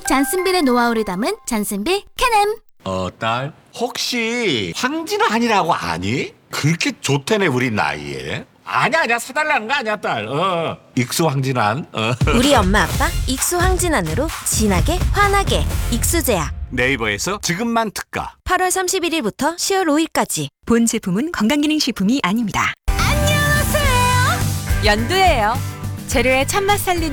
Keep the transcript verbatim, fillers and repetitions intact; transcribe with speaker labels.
Speaker 1: 잔슨빌의 노하우를 담은 잔슨빌 캔엠.
Speaker 2: 어, 딸, 혹시 황진환이라고 아니? 그렇게 좋다네 우리 나이에. 아니야 아니야 사달라는 거 아니야 딸. 어, 익수 황진환. 어.
Speaker 3: 우리 엄마 아빠 익수 황진환으로 진하게 환하게 익수제약.
Speaker 4: 네이버에서 지금만 특가.
Speaker 3: 팔월 삼십일일부터 시월 오일까지.
Speaker 5: 본 제품은 건강기능식품이 아닙니다.
Speaker 3: 안녕하세요.
Speaker 5: 연두예요. 재료의 참맛 살리는